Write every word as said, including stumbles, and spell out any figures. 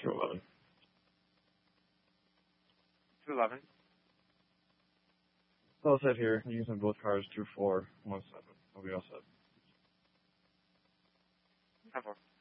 two eleven. two eleven. All set here. Using both cars, two four one seven. We'll be all set. ten four.